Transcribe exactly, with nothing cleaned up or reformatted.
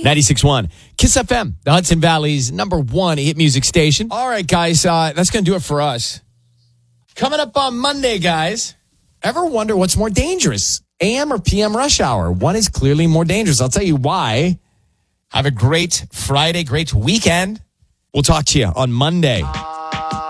ninety-six point one. Kiss F M, the Hudson Valley's number one hit music station. All right, guys, uh, that's going to do it for us. Coming up on Monday, guys, ever wonder what's more dangerous, A M or P M rush hour? One is clearly more dangerous. I'll tell you why. Have a great Friday, great weekend. We'll talk to you on Monday.